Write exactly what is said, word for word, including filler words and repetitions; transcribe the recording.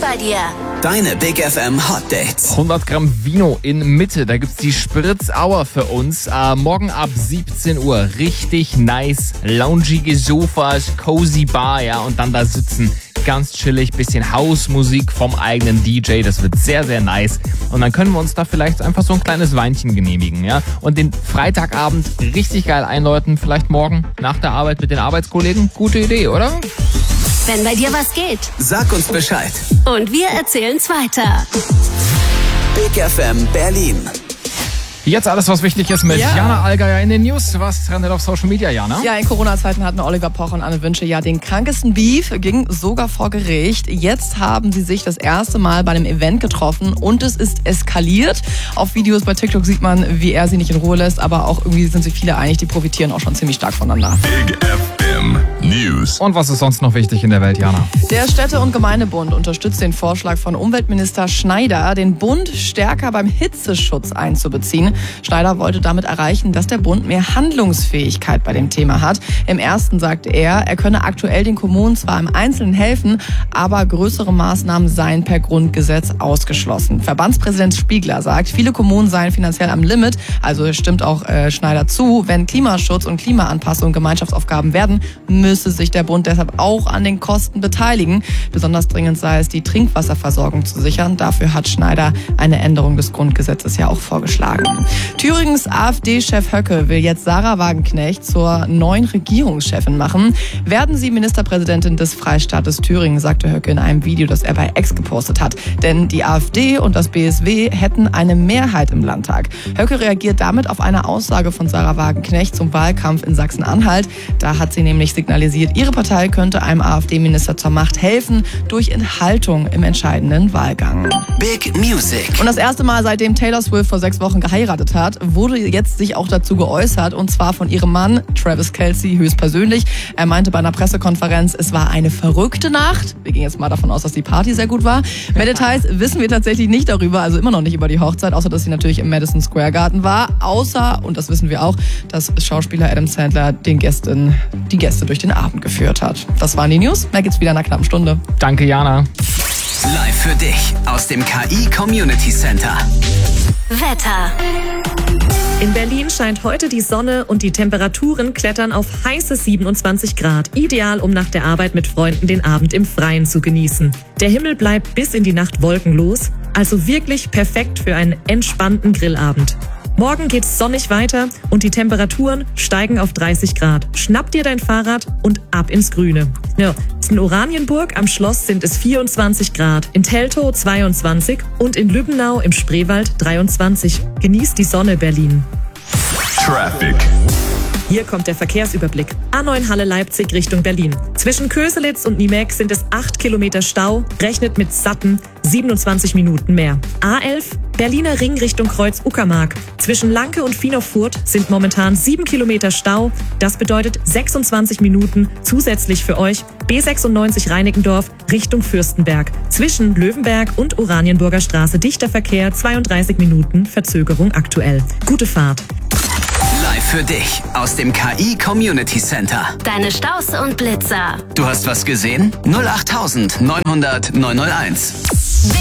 bei dir. Deine Big F M Hot Dates. hundert Gramm Vino in Mitte, da gibt's die Spritz Hour für uns. Äh, morgen ab siebzehn Uhr. Richtig nice, loungige Sofas, cozy Bar, ja, und dann da sitzen. Ganz chillig, bisschen Hausmusik vom eigenen D J, das wird sehr, sehr nice. Und dann können wir uns da vielleicht einfach so ein kleines Weinchen genehmigen, ja. Und den Freitagabend richtig geil einläuten, vielleicht morgen nach der Arbeit mit den Arbeitskollegen. Gute Idee, oder? Wenn bei dir was geht. Sag uns Bescheid. Und wir erzählen's weiter. Big F M Berlin. Jetzt alles, was wichtig ist mit Ja. Jana Allgeier in den News. Was trendet auf Social Media, Jana? Ja, in Corona-Zeiten hatten Oliver Pocher und Anne Wünsche ja den krankesten Beef, ging sogar vor Gericht. Jetzt haben sie sich das erste Mal bei einem Event getroffen und es ist eskaliert. Auf Videos bei TikTok sieht man, wie er sie nicht in Ruhe lässt, aber auch irgendwie sind sich viele einig, die profitieren auch schon ziemlich stark voneinander. Big F M News. Und was ist sonst noch wichtig in der Welt, Jana? Der Städte- und Gemeindebund unterstützt den Vorschlag von Umweltminister Schneider, den Bund stärker beim Hitzeschutz einzubeziehen. Schneider wollte damit erreichen, dass der Bund mehr Handlungsfähigkeit bei dem Thema hat. Im ersten sagte er, er könne aktuell den Kommunen zwar im Einzelnen helfen, aber größere Maßnahmen seien per Grundgesetz ausgeschlossen. Verbandspräsident Spiegler sagt, viele Kommunen seien finanziell am Limit, also stimmt auch äh, Schneider zu. Wenn Klimaschutz und Klimaanpassung Gemeinschaftsaufgaben werden, müsse sich der Bund deshalb auch an den Kosten beteiligen. Besonders dringend sei es, die Trinkwasserversorgung zu sichern. Dafür hat Schneider eine Änderung des Grundgesetzes ja auch vorgeschlagen. Thüringens AfD-Chef Höcke will jetzt Sarah Wagenknecht zur neuen Regierungschefin machen. Werden sie Ministerpräsidentin des Freistaates Thüringen, sagte Höcke in einem Video, das er bei X gepostet hat. Denn die AfD und das B S W hätten eine Mehrheit im Landtag. Höcke reagiert damit auf eine Aussage von Sarah Wagenknecht zum Wahlkampf in Sachsen-Anhalt. Da hat sie nämlich signalisiert, ihre Partei könnte einem AfD-Minister zur Macht helfen durch Enthaltung im entscheidenden Wahlgang. Big Music. Und das erste Mal, seitdem Taylor Swift vor sechs Wochen geheiratet hat, wurde jetzt sich auch dazu geäußert, und zwar von ihrem Mann Travis Kelce höchstpersönlich. Er meinte bei einer Pressekonferenz, es war eine verrückte Nacht. Wir gehen jetzt mal davon aus, dass die Party sehr gut war. Mehr Details wissen wir tatsächlich nicht darüber, also immer noch nicht über die Hochzeit, außer dass sie natürlich im Madison Square Garden war. Außer, und das wissen wir auch, dass Schauspieler Adam Sandler den Gästen, die Gäste durch den Abend geführt hat. Das waren die News. Mehr gibt's wieder in einer knappen Stunde. Danke, Jana. Live für dich aus dem K I Community Center. Wetter. In Berlin scheint heute die Sonne und die Temperaturen klettern auf heiße siebenundzwanzig Grad. Ideal, um nach der Arbeit mit Freunden den Abend im Freien zu genießen. Der Himmel bleibt bis in die Nacht wolkenlos, also wirklich perfekt für einen entspannten Grillabend. Morgen geht's sonnig weiter und die Temperaturen steigen auf dreißig Grad. Schnapp dir dein Fahrrad und ab ins Grüne. Ja, in Oranienburg am Schloss sind es vierundzwanzig Grad, in Teltow zweiundzwanzig und in Lübbenau im Spreewald dreiundzwanzig. Genießt die Sonne, Berlin. Traffic. Hier kommt der Verkehrsüberblick. A neun Halle Leipzig Richtung Berlin. Zwischen Köselitz und Niemek sind es acht Kilometer Stau, rechnet mit satten siebenundzwanzig Minuten mehr. A elf Berliner Ring Richtung Kreuz Uckermark. Zwischen Lanke und Viehnow-Furth sind momentan sieben Kilometer Stau. Das bedeutet sechsundzwanzig Minuten zusätzlich für euch. B sechsundneunzig Reinickendorf Richtung Fürstenberg. Zwischen Löwenberg und Oranienburger Straße dichter Verkehr, zweiunddreißig Minuten Verzögerung aktuell. Gute Fahrt. Live für dich aus dem K I Community Center. Deine Staus und Blitzer. Du hast was gesehen? null acht neun null null neun null eins.